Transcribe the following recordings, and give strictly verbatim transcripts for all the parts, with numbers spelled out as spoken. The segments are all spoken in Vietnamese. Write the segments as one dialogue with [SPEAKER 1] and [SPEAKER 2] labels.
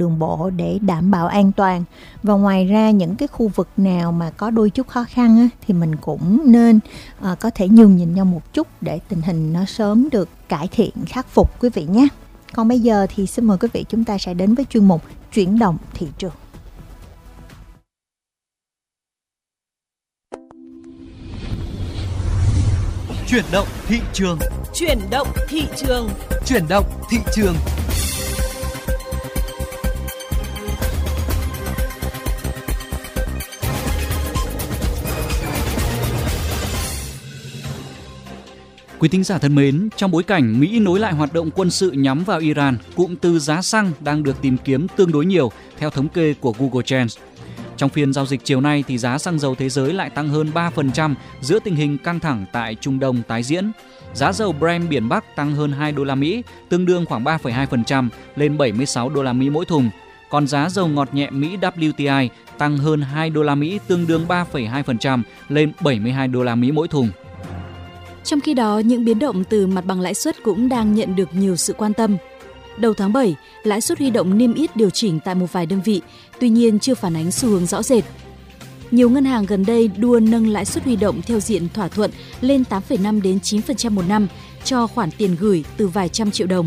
[SPEAKER 1] đường bộ để đảm bảo an toàn. Và ngoài ra những cái khu vực nào mà có đôi chút khó khăn á, thì mình cũng nên uh, có thể nhường nhịn nhau một chút để tình hình nó sớm được cải thiện, khắc phục quý vị nhé. Còn bây giờ thì xin mời quý vị chúng ta sẽ đến với chuyên mục Chuyển động thị trường.
[SPEAKER 2] Chuyển động thị trường.
[SPEAKER 3] Chuyển động thị trường.
[SPEAKER 2] Chuyển động thị trường. Quý thính giả thân mến, trong bối cảnh Mỹ nối lại hoạt động quân sự nhắm vào Iran, cụm từ giá xăng đang được tìm kiếm tương đối nhiều theo thống kê của Google Trends. Trong phiên giao dịch chiều nay thì giá xăng dầu thế giới lại tăng hơn ba phần trăm giữa tình hình căng thẳng tại Trung Đông tái diễn. Giá dầu Brent biển Bắc tăng hơn hai đô la Mỹ, tương đương khoảng ba phẩy hai phần trăm lên bảy mươi sáu đô la Mỹ mỗi thùng. Còn giá dầu ngọt nhẹ Mỹ W T I tăng hơn hai đô la Mỹ, tương đương ba phẩy hai phần trăm lên bảy mươi hai đô la Mỹ mỗi thùng.
[SPEAKER 4] Trong khi đó, những biến động từ mặt bằng lãi suất cũng đang nhận được nhiều sự quan tâm. Đầu tháng bảy, lãi suất huy động niêm yết điều chỉnh tại một vài đơn vị, tuy nhiên chưa phản ánh xu hướng rõ rệt. Nhiều ngân hàng gần đây đua nâng lãi suất huy động theo diện thỏa thuận lên tám phẩy năm đến chín phần trăm một năm cho khoản tiền gửi từ vài trăm triệu đồng.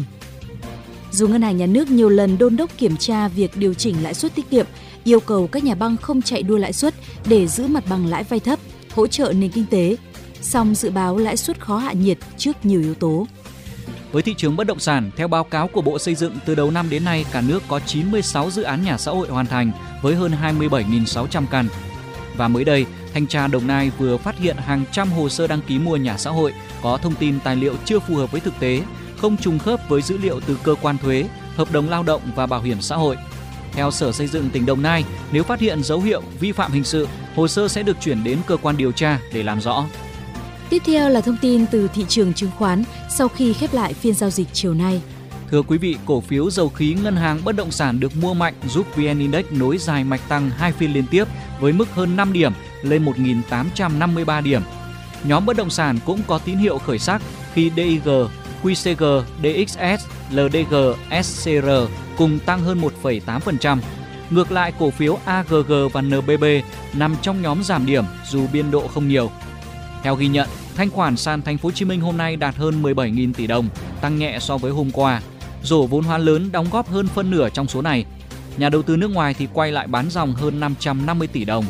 [SPEAKER 4] Dù ngân hàng nhà nước nhiều lần đôn đốc kiểm tra việc điều chỉnh lãi suất tiết kiệm, yêu cầu các nhà băng không chạy đua lãi suất để giữ mặt bằng lãi vay thấp, hỗ trợ nền kinh tế, song dự báo lãi suất khó hạ nhiệt trước nhiều yếu tố.
[SPEAKER 2] Với thị trường bất động sản, theo báo cáo của Bộ Xây dựng, từ đầu năm đến nay, cả nước có chín mươi sáu dự án nhà xã hội hoàn thành với hơn hai mươi bảy nghìn sáu trăm căn. Và mới đây, Thanh tra Đồng Nai vừa phát hiện hàng trăm hồ sơ đăng ký mua nhà xã hội có thông tin tài liệu chưa phù hợp với thực tế, không trùng khớp với dữ liệu từ cơ quan thuế, hợp đồng lao động và bảo hiểm xã hội. Theo Sở Xây dựng tỉnh Đồng Nai, nếu phát hiện dấu hiệu vi phạm hình sự, hồ sơ sẽ được chuyển đến cơ quan điều tra để làm rõ.
[SPEAKER 4] Tiếp theo là thông tin từ thị trường chứng khoán sau khi khép lại phiên giao dịch chiều nay.
[SPEAKER 2] Thưa quý vị, cổ phiếu dầu khí, ngân hàng, bất động sản được mua mạnh giúp vê en Index nối dài mạch tăng hai phiên liên tiếp với mức hơn năm điểm lên một nghìn tám trăm năm mươi ba điểm. Nhóm bất động sản cũng có tín hiệu khởi sắc khi đê i giê, quy xê giê, đê ích ét, lờ đê giê, ét xê rờ cùng tăng hơn một phẩy tám phần trăm. Ngược lại, cổ phiếu a giê giê và en bê bê nằm trong nhóm giảm điểm dù biên độ không nhiều. Theo ghi nhận, thanh khoản sàn Thành phố Hồ Chí Minh hôm nay đạt hơn mười bảy nghìn tỷ đồng, tăng nhẹ so với hôm qua. Rổ vốn hóa lớn đóng góp hơn phân nửa trong số này. Nhà đầu tư nước ngoài thì quay lại bán dòng hơn năm trăm năm mươi tỷ đồng.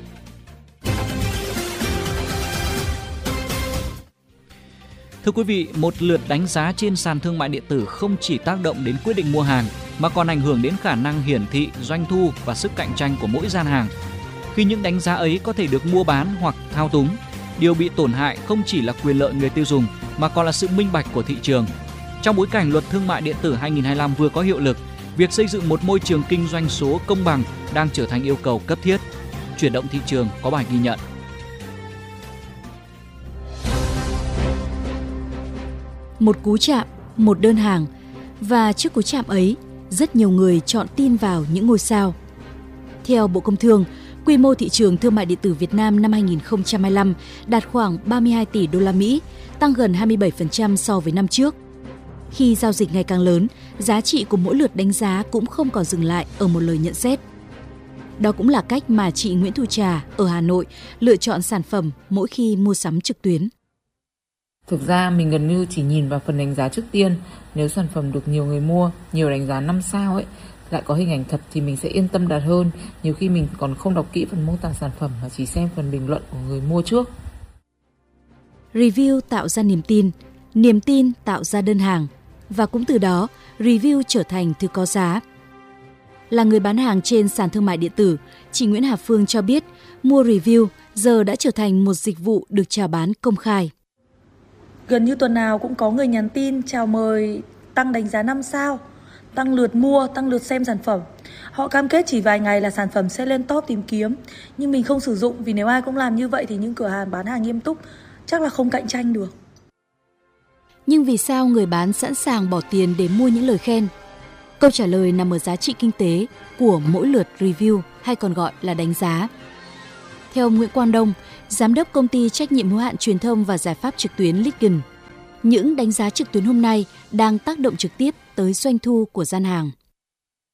[SPEAKER 2] Thưa quý vị, một lượt đánh giá trên sàn thương mại điện tử không chỉ tác động đến quyết định mua hàng mà còn ảnh hưởng đến khả năng hiển thị, doanh thu và sức cạnh tranh của mỗi gian hàng. Khi những đánh giá ấy có thể được mua bán hoặc thao túng, điều bị tổn hại không chỉ là quyền lợi người tiêu dùng mà còn là sự minh bạch của thị trường. Trong bối cảnh luật thương mại điện tử hai nghìn không trăm hai mươi lăm vừa có hiệu lực, việc xây dựng một môi trường kinh doanh số công bằng đang trở thành yêu cầu cấp thiết. Chuyển động thị trường có bài ghi nhận.
[SPEAKER 4] Một cú chạm, một đơn hàng, và trước cú chạm ấy, rất nhiều người chọn tin vào những ngôi sao. Theo Bộ Công Thương, quy mô thị trường thương mại điện tử Việt Nam năm hai nghìn không trăm hai mươi lăm đạt khoảng ba mươi hai tỷ đô la Mỹ, tăng gần hai mươi bảy phần trăm so với năm trước. Khi giao dịch ngày càng lớn, giá trị của mỗi lượt đánh giá cũng không còn dừng lại ở một lời nhận xét. Đó cũng là cách mà chị Nguyễn Thu Trà ở Hà Nội lựa chọn sản phẩm mỗi khi mua sắm trực tuyến.
[SPEAKER 5] Thực ra mình gần như chỉ nhìn vào phần đánh giá trước tiên. Nếu sản phẩm được nhiều người mua, nhiều đánh giá năm sao ấy, lại có hình ảnh thật thì mình sẽ yên tâm đặt hơn. Nhiều khi mình còn không đọc kỹ phần mô tả sản phẩm mà chỉ xem phần bình luận của người mua trước.
[SPEAKER 4] Review tạo ra niềm tin, niềm tin tạo ra đơn hàng, và cũng từ đó review trở thành thứ có giá. Là người bán hàng trên sàn thương mại điện tử, chị Nguyễn Hà Phương cho biết mua review giờ đã trở thành một dịch vụ được chào bán công khai.
[SPEAKER 6] Gần như tuần nào cũng có người nhắn tin chào mời tăng đánh giá năm sao, tăng lượt mua, tăng lượt xem sản phẩm. Họ cam kết chỉ vài ngày là sản phẩm sẽ lên top tìm kiếm. Nhưng mình không sử dụng vì nếu ai cũng làm như vậy thì những cửa hàng bán hàng nghiêm túc chắc là không cạnh tranh được.
[SPEAKER 4] Nhưng vì sao người bán sẵn sàng bỏ tiền để mua những lời khen? Câu trả lời nằm ở giá trị kinh tế của mỗi lượt review hay còn gọi là đánh giá. Theo ông Nguyễn Quang Đông, Giám đốc công ty trách nhiệm hữu hạn truyền thông và giải pháp trực tuyến Ligon, những đánh giá trực tuyến hôm nay đang tác động trực tiếp tới doanh thu của gian hàng.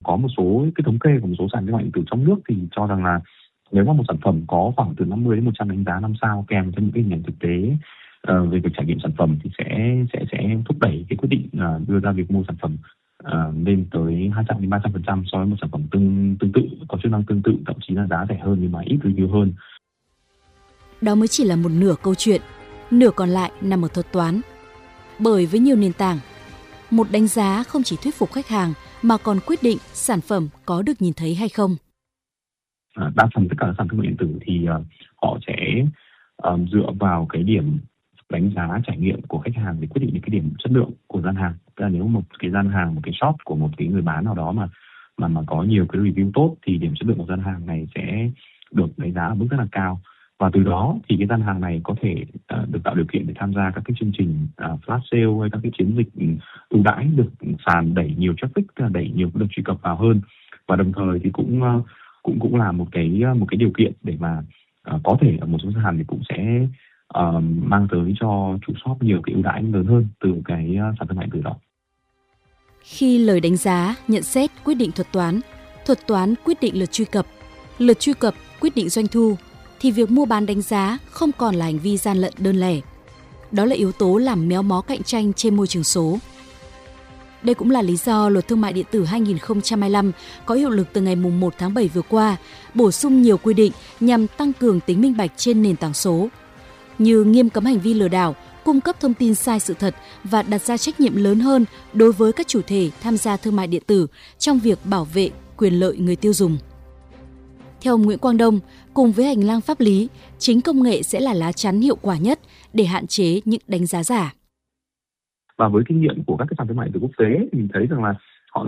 [SPEAKER 7] Có một số cái thống kê của một số sàn thương mại điện tử trong nước thì cho rằng là nếu mà một sản phẩm có khoảng từ năm mươi đến một trăm đánh giá năm sao kèm theo những cái hình ảnh thực tế uh, về việc trải nghiệm sản phẩm thì sẽ sẽ sẽ thúc đẩy cái quyết định uh, đưa ra việc mua sản phẩm uh, lên tới hai trăm đến ba trăm phần trăm so với một sản phẩm tương tương tự có chức năng tương tự, thậm chí là giá rẻ hơn nhưng mà ít review hơn.
[SPEAKER 4] Đó mới chỉ là một nửa câu chuyện, nửa còn lại nằm ở thuật toán. Bởi với nhiều nền tảng, một đánh giá không chỉ thuyết phục khách hàng mà còn quyết định sản phẩm có được nhìn thấy hay không.
[SPEAKER 7] À, đa phần tất cả các sàn thương mại điện tử thì uh, họ sẽ uh, dựa vào cái điểm đánh giá trải nghiệm của khách hàng để quyết định những cái điểm chất lượng của gian hàng. Tức là nếu một cái gian hàng, một cái shop của một cái người bán nào đó mà mà mà có nhiều cái review tốt thì điểm chất lượng của gian hàng này sẽ được đánh giá ở mức rất là cao. Và từ đó thì cái gian hàng này có thể uh, được tạo điều kiện để tham gia các cái chương trình uh, flash sale hay các cái chiến dịch ưu đãi, được sàn đẩy nhiều traffic, đẩy nhiều lượt truy cập vào hơn. Và đồng thời thì cũng uh, cũng cũng là một cái một cái điều kiện để mà uh, có thể ở một số sàn thì cũng sẽ uh, mang tới cho chủ shop nhiều cái ưu đãi lớn hơn từ cái uh, sàn thương mại điện tử đó.
[SPEAKER 4] Khi lời đánh giá, nhận xét quyết định thuật toán, thuật toán quyết định lượt truy cập, lượt truy cập quyết định doanh thu, thì việc mua bán đánh giá không còn là hành vi gian lận đơn lẻ. Đó là yếu tố làm méo mó cạnh tranh trên môi trường số. Đây cũng là lý do Luật Thương mại điện tử hai nghìn không trăm hai mươi lăm có hiệu lực từ ngày mùng một tháng bảy vừa qua, bổ sung nhiều quy định nhằm tăng cường tính minh bạch trên nền tảng số, như nghiêm cấm hành vi lừa đảo, cung cấp thông tin sai sự thật và đặt ra trách nhiệm lớn hơn đối với các chủ thể tham gia thương mại điện tử trong việc bảo vệ quyền lợi người tiêu dùng. Theo ông Nguyễn Quang Đông, cùng với hành lang pháp lý, chính công nghệ sẽ là lá chắn hiệu quả nhất để hạn chế những đánh giá giả.
[SPEAKER 7] Và với kinh nghiệm của các cái sàn thương mại điện tử quốc tế thì mình thấy rằng là